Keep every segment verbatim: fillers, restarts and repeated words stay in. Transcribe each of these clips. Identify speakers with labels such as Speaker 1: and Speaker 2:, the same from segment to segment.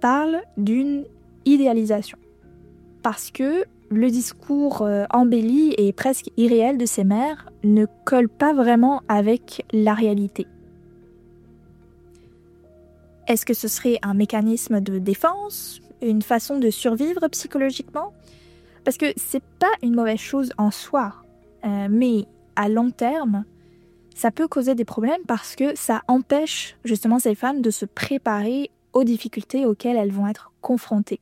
Speaker 1: parle d'une idéalisation. Parce que le discours euh, embelli et presque irréel de ces mères ne colle pas vraiment avec la réalité. Est-ce que ce serait un mécanisme de défense, une façon de survivre psychologiquement ? Parce que c'est pas une mauvaise chose en soi, euh, mais à long terme, ça peut causer des problèmes parce que ça empêche justement ces femmes de se préparer aux difficultés auxquelles elles vont être confrontées.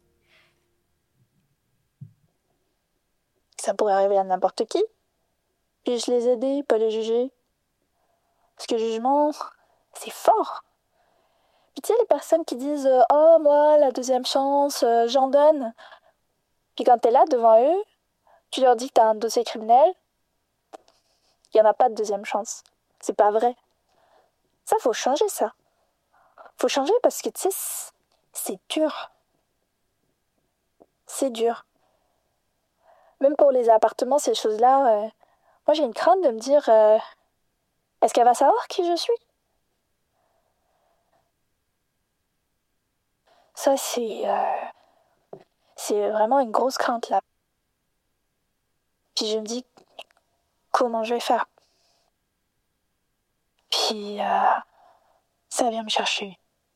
Speaker 2: Ça pourrait arriver à n'importe qui. Puis-je les aider, pas les juger? Parce que le jugement, c'est fort. Puis tu sais, les personnes qui disent euh, « Oh, moi, la deuxième chance, euh, j'en donne. » Puis quand t'es là, devant eux, tu leur dis que t'as un dossier criminel, il n'y en a pas de deuxième chance. C'est pas vrai. Ça, faut changer, ça. Faut changer parce que, tu sais, c'est dur. C'est dur. Même pour les appartements, ces choses-là, euh, moi, j'ai une crainte de me dire euh, est-ce qu'elle va savoir qui je suis? Ça, c'est... Euh, c'est vraiment une grosse crainte, là. Puis je me dis comment je vais faire? Puis euh, ça vient me chercher.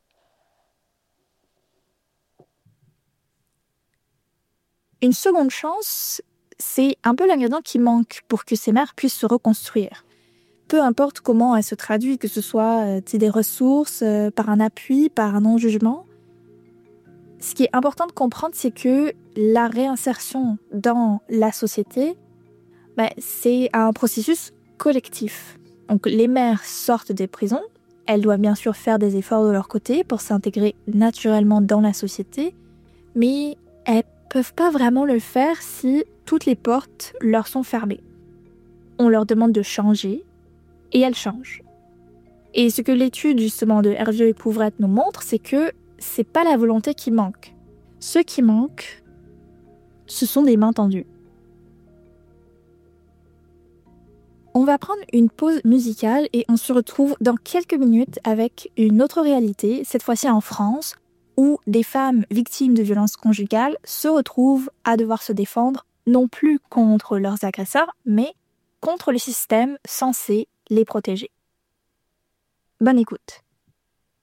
Speaker 1: Une seconde chance, c'est un peu l'ingrédient qui manque pour que ces mères puissent se reconstruire. Peu importe comment elle se traduit, que ce soit euh, des ressources, euh, par un appui, par un non-jugement. Ce qui est important de comprendre, c'est que la réinsertion dans la société, ben, c'est un processus collectif. Donc les mères sortent des prisons, elles doivent bien sûr faire des efforts de leur côté pour s'intégrer naturellement dans la société, mais elles peuvent pas vraiment le faire si toutes les portes leur sont fermées. On leur demande de changer, et elles changent. Et ce que l'étude justement de Hervieux et Pouvrette nous montre, c'est que c'est pas la volonté qui manque. Ce qui manque, ce sont des mains tendues. On va prendre une pause musicale et on se retrouve dans quelques minutes avec une autre réalité, cette fois-ci en France, où des femmes victimes de violences conjugales se retrouvent à devoir se défendre, non plus contre leurs agresseurs, mais contre le système censé les protéger. Bonne écoute.